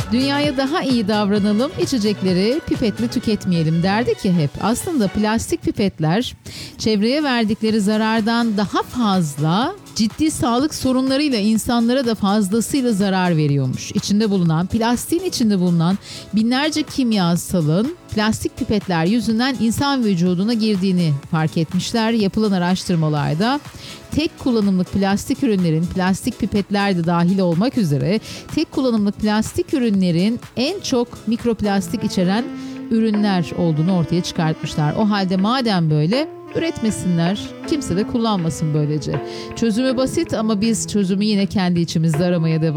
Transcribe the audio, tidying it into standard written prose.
Dünyaya daha iyi davranalım, içecekleri pipetle tüketmeyelim derdi ki hep. Aslında plastik pipetler çevreye verdikleri zarardan daha fazla ciddi sağlık sorunlarıyla insanlara da fazlasıyla zarar veriyormuş. Plastiğin içinde bulunan binlerce kimyasalın plastik pipetler yüzünden insan vücuduna girdiğini fark etmişler. Yapılan araştırmalarda tek kullanımlık plastik ürünlerin, plastik pipetler de dahil olmak üzere tek kullanımlık plastik ürünlerin en çok mikroplastik içeren ürünler olduğunu ortaya çıkartmışlar. O halde madem böyle üretmesinler, kimse de kullanmasın böylece. Çözümü basit ama biz çözümü yine kendi içimizde aramaya devam